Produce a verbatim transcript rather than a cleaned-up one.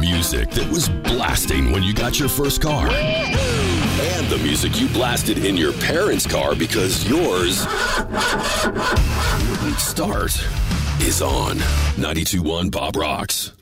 music that was blasting when you got your first car. And the music you blasted in your parents' car because yours wouldn't start is on ninety-two point one Bob Rocks.